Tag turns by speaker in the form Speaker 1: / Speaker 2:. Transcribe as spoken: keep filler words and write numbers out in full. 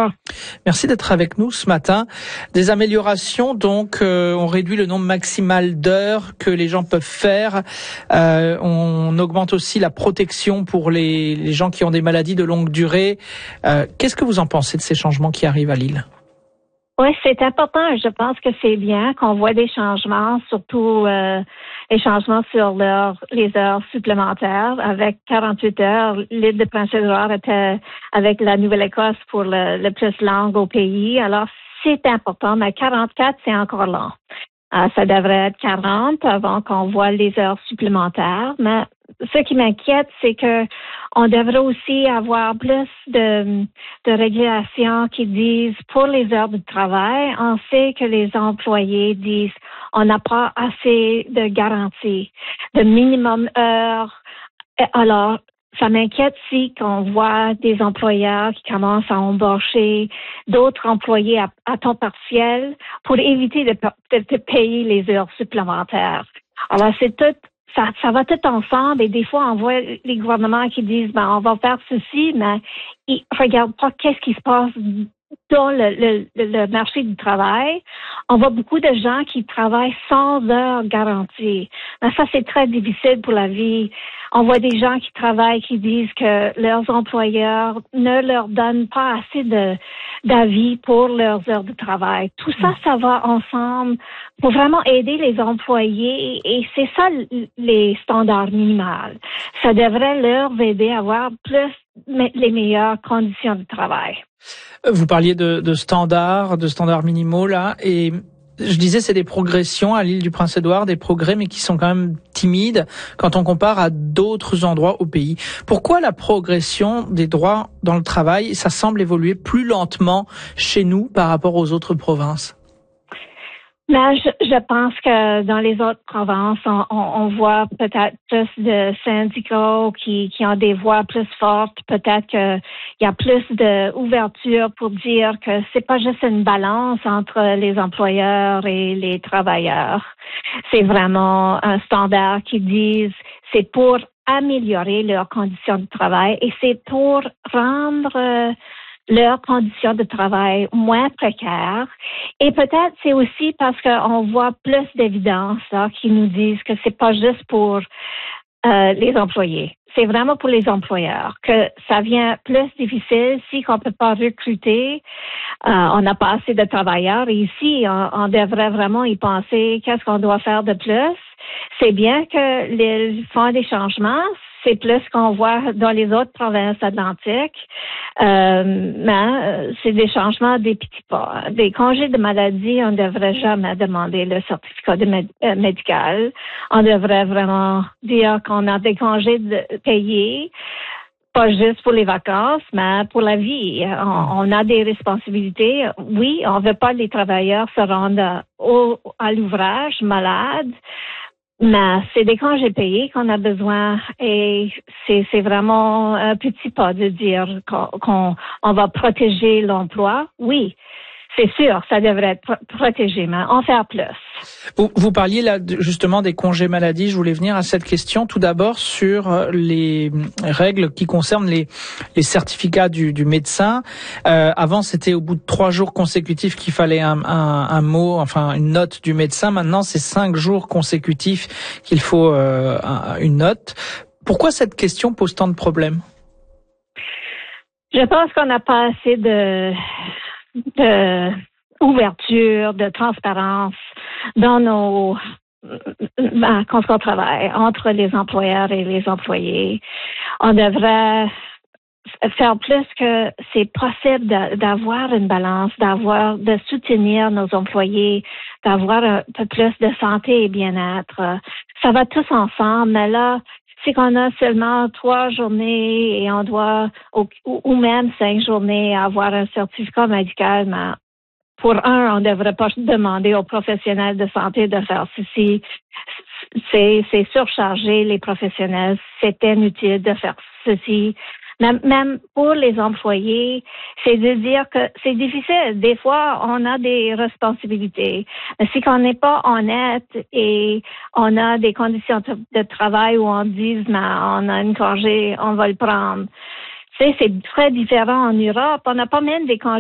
Speaker 1: Bonsoir.
Speaker 2: Merci d'être avec nous ce matin. Des améliorations, donc, euh, on réduit le nombre maximal d'heures que les gens peuvent faire. Euh, on augmente aussi la protection pour les, les gens qui ont des maladies de longue durée. Euh, qu'est-ce que vous en pensez de ces changements qui arrivent à Lille?
Speaker 1: Oui, c'est important. Je pense que c'est bien qu'on voit des changements, surtout euh, les changements sur leur, les heures supplémentaires. Avec quarante-huit heures, l'île de Prince-Édouard était avec la Nouvelle-Écosse pour le, le plus long au pays. Alors, c'est important, mais quarante-quatre, c'est encore long. Euh, ça devrait être quarante avant qu'on voit les heures supplémentaires. Mais ce qui m'inquiète, c'est que on devrait aussi avoir plus de, de régulations qui disent pour les heures de travail, on sait que les employés disent on n'a pas assez de garanties, de minimum heures. Alors, ça m'inquiète si qu'on voit des employeurs qui commencent à embaucher d'autres employés à, à temps partiel pour éviter de, de, de payer les heures supplémentaires. Alors, c'est tout, ça, ça va tout ensemble et des fois, on voit les gouvernements qui disent, ben, on va faire ceci, mais ils regardent pas qu'est-ce qui se passe dans le, le, le marché du travail. On voit beaucoup de gens qui travaillent sans heures garanties. Mais ça, c'est très difficile pour la vie. On voit des gens qui travaillent qui disent que leurs employeurs ne leur donnent pas assez de d'avis pour leurs heures de travail. Tout ça, ça va ensemble pour vraiment aider les employés et c'est ça les standards minimaux. Ça devrait leur aider à avoir plus les meilleures conditions de travail.
Speaker 2: Vous parliez de, de standards, de standards minimaux là, et je disais c'est des progressions à l'île du Prince-Édouard, des progrès mais qui sont quand même timides quand on compare à d'autres endroits au pays. Pourquoi la progression des droits dans le travail, ça semble évoluer plus lentement chez nous par rapport aux autres provinces?
Speaker 1: Mais je, je pense que dans les autres provinces, on, on, on voit peut-être plus de syndicats qui, qui ont des voix plus fortes. Peut-être qu'il y a plus d'ouverture pour dire que c'est pas juste une balance entre les employeurs et les travailleurs. C'est vraiment un standard qui disent c'est pour améliorer leurs conditions de travail et c'est pour rendre euh, leurs conditions de travail moins précaires. Et peut-être c'est aussi parce qu'on voit plus d'évidence là, qui nous disent que c'est pas juste pour euh, les employés. C'est vraiment pour les employeurs que ça vient plus difficile si on peut pas recruter. Euh, on n'a pas assez de travailleurs. Et ici, on, on devrait vraiment y penser qu'est-ce qu'on doit faire de plus. C'est bien que les font des changements. C'est plus qu'on voit dans les autres provinces atlantiques. Euh, mais c'est des changements des petits pas. Des congés de maladie, on ne devrait jamais demander le certificat de med- euh, médical. On devrait vraiment dire qu'on a des congés de, payés, pas juste pour les vacances, mais pour la vie. On, on a des responsabilités. Oui, on ne veut pas que les travailleurs se rendent au, à l'ouvrage malades. Mais c'est des congés payés qu'on a besoin et c'est, c'est vraiment un petit pas de dire qu'on, qu'on on va protéger l'emploi. Oui, c'est sûr, ça devrait être pro- protégé, mais en faire plus.
Speaker 2: Vous, vous parliez là justement des congés maladie. Je voulais venir à cette question tout d'abord sur les règles qui concernent les, les certificats du, du médecin. Euh, avant, c'était au bout de trois jours consécutifs qu'il fallait un, un, un mot, enfin une note du médecin. Maintenant, c'est cinq jours consécutifs qu'il faut euh, un, une note. Pourquoi cette question pose tant de problèmes?
Speaker 1: Je pense qu'on n'a pas assez de de ouverture, de transparence dans nos ben, quand on travaille entre les employeurs et les employés. On devrait faire plus que c'est possible de, d'avoir une balance, d'avoir, de soutenir nos employés, d'avoir un peu plus de santé et bien-être. Ça va tous ensemble, mais là, c'est qu'on a seulement trois journées et on doit, ou, ou même cinq journées, avoir un certificat médical, mais pour un, on ne devrait pas demander aux professionnels de santé de faire ceci. C'est, c'est surchargé, les professionnels. C'est inutile de faire ceci. Même, même pour les employés, c'est de dire que c'est difficile. Des fois, on a des responsabilités. Mais si on n'est pas honnête et on a des conditions de travail où on dit, mais on a une congé, on va le prendre. Tu sais, c'est très différent en Europe. On n'a pas même des congés